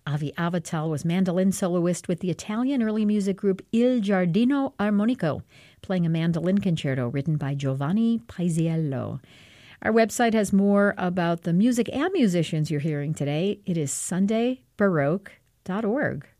Avi Avital was mandolin soloist with the Italian early music group Il Giardino Armonico, playing a mandolin concerto written by Giovanni Paisiello. Our website has more about the music and musicians you're hearing today. It is sundaybaroque.org.